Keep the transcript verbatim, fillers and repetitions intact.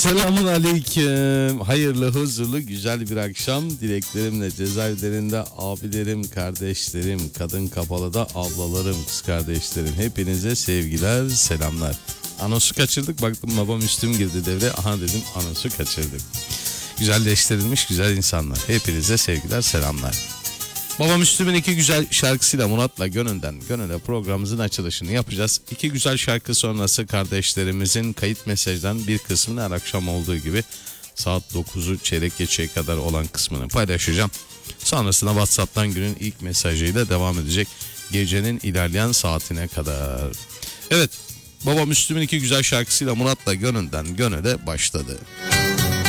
Selamun aleyküm. Hayırlı, huzurlu, güzel bir akşam dileklerimle cezaevlerinde abilerim, kardeşlerim, kadın kapalıda ablalarım, kız kardeşlerim. Hepinize sevgiler, selamlar. Anonsu kaçırdık. Baktım babam üstüm girdi devre. Aha dedim anonsu kaçırdık. Güzelleştirilmiş güzel insanlar. Hepinize sevgiler, selamlar. Babam Müslüm'ün iki güzel şarkısıyla Murat'la Gönül'den Gönül'e programımızın açılışını yapacağız. İki güzel şarkı sonrası kardeşlerimizin kayıt mesajdan bir kısmını her akşam olduğu gibi saat dokuzu çeyrek geçeye kadar olan kısmını paylaşacağım. Sonrasında WhatsApp'tan günün ilk mesajıyla devam edecek gecenin ilerleyen saatine kadar. Evet, Babam Müslüm'ün iki güzel şarkısıyla Murat'la Gönül'den Gönül'e başladı.